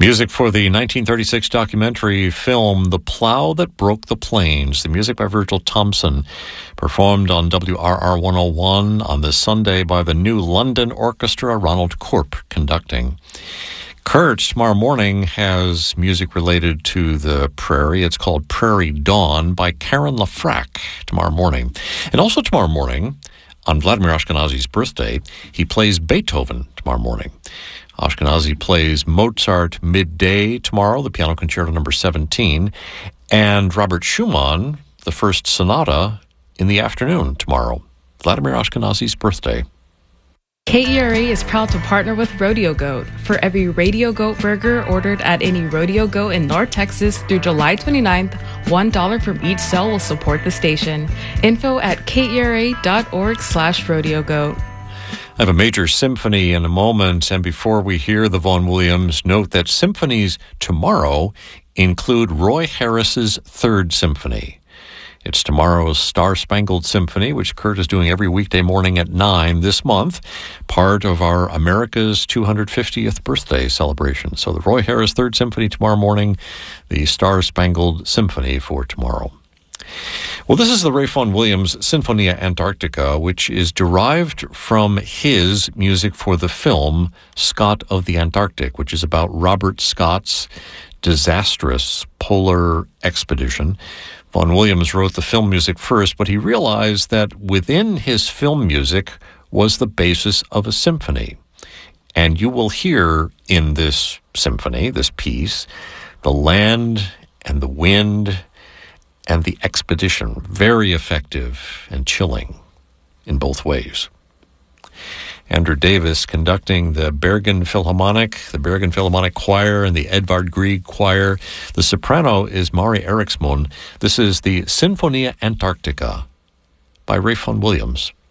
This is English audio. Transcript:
Music for the 1936 documentary film The Plow That Broke the Plains. The music by Virgil Thompson, performed on WRR 101 on this Sunday by the New London Orchestra, Ronald Corp conducting. Kurt, tomorrow morning, has music related to the prairie. It's called Prairie Dawn by Karen LaFrac tomorrow morning. And also tomorrow morning, on Vladimir Ashkenazy's birthday, he plays Beethoven tomorrow morning. Ashkenazy plays Mozart midday tomorrow, the Piano Concerto number 17, and Robert Schumann, the first sonata, in the afternoon tomorrow. Vladimir Ashkenazy's birthday. KERA is proud to partner with Rodeo Goat. For every Rodeo Goat burger ordered at any Rodeo Goat in North Texas through July 29th, $1 from each sale will support the station. Info at kera.org/rodeogoat. I have a major symphony in a moment, and before we hear the Vaughan Williams, note that symphonies tomorrow include Roy Harris's Third Symphony. It's tomorrow's Star-Spangled Symphony, which Kurt is doing every weekday morning at 9 this month, part of our America's 250th birthday celebration. So the Roy Harris Third Symphony tomorrow morning, the Star-Spangled Symphony for tomorrow. Well, this is the Ray Vaughan Williams Sinfonia Antarctica, which is derived from his music for the film Scott of the Antarctic, which is about Robert Scott's disastrous polar expedition. Vaughan Williams wrote the film music first, but he realized that within his film music was the basis of a symphony. And you will hear in this symphony, this piece, the land and the wind and the expedition. Very effective and chilling in both ways. Andrew Davis conducting the Bergen Philharmonic Choir, and the Edvard Grieg Choir. The soprano is Mari Eriksmoen. This is the Sinfonia Antarctica by Ray Vaughan Williams.